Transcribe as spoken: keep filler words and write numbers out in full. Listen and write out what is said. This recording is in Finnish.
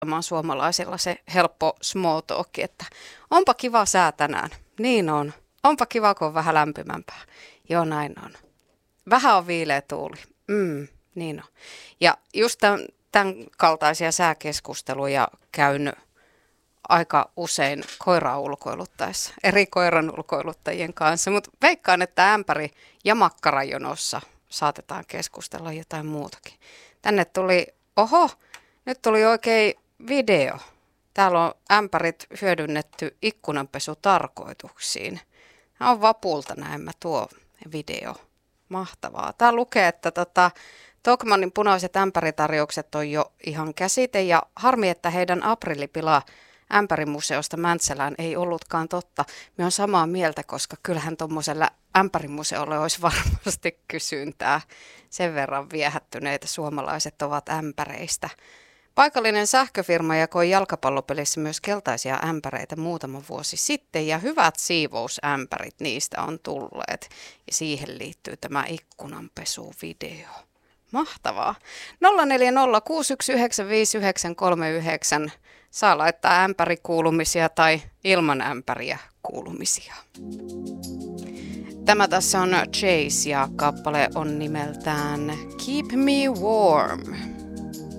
suomalaisilla se helppo small talk, että onpa kiva sää tänään. Niin on. Onpa kiva, kun on vähän lämpimämpää. Joo, näin on. Vähän on viileä tuuli. Mm, niin on. Ja just tämän, tämän kaltaisia sääkeskusteluja käyn aika usein koiraa ulkoiluttaessa, eri koiran ulkoiluttajien kanssa, mutta veikkaan, että ämpäri- ja makkarajonossa saatetaan keskustella jotain muutakin. Tänne tuli, oho, nyt tuli oikein video. Täällä on ämpärit hyödynnetty ikkunanpesutarkoituksiin. Tämä on Vapulta näemmä tuo video. Mahtavaa. Tää lukee, että tota, Tokmannin punaiset ämpäritarjoukset on jo ihan käsite ja harmi, että heidän aprillipila ämpärimuseosta Mäntsälään ei ollutkaan totta. Me on samaa mieltä, koska kyllähän tuommoisella ämpärimuseolle olisi varmasti kysyntää. Sen verran viehättyneitä suomalaiset ovat ämpäreistä. Paikallinen sähköfirma jakoi jalkapallopelissä myös keltaisia ämpäreitä muutama vuosi sitten ja hyvät siivousämpärit niistä on tulleet. Ja siihen liittyy tämä ikkunanpesuvideo. Mahtavaa. nolla neljä nolla kuusi yksi yhdeksän viisi yhdeksän kolme yhdeksän. Saa laittaa ämpärikuulumisia tai ilman ämpäriä kuulumisia. Tämä tässä on Chase ja kappale on nimeltään Keep Me Warm.